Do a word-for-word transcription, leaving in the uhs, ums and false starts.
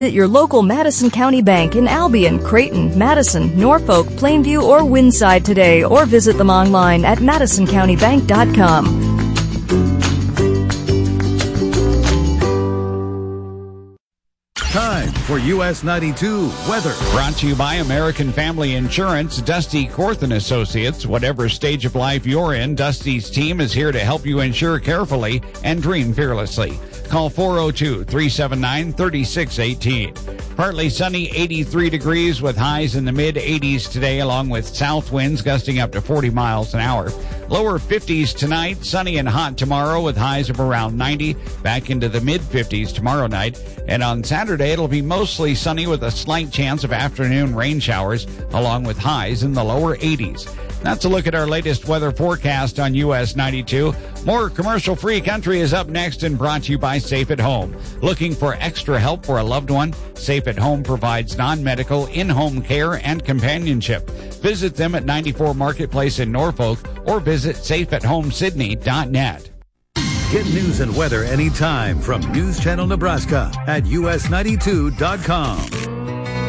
Visit your local Madison County Bank in Albion, Creighton, Madison, Norfolk, Plainview, or Windside today, or visit them online at madison county bank dot com. Time for U S ninety-two weather. Brought to you by American Family Insurance, Dusty Korth Associates. Whatever stage of life you're in, Dusty's team is here to help you insure carefully and dream fearlessly. Call four oh two, three seven nine, three six one eight. Partly sunny, eighty-three degrees with highs in the mid eighties today, along with south winds gusting up to forty miles an hour. Lower fifties tonight, sunny and hot tomorrow with highs of around ninety, back into the mid fifties tomorrow night. And on Saturday, it'll be mostly sunny with a slight chance of afternoon rain showers, along with highs in the lower eighties. That's a look at our latest weather forecast on U S ninety-two. More commercial-free country is up next and brought to you by Safe at Home. Looking for extra help for a loved one? Safe at Home provides non-medical, in-home care and companionship. Visit them at ninety-four Marketplace in Norfolk or visit safe at home sydney dot net. Get news and weather anytime from News Channel Nebraska at U S ninety-two dot com.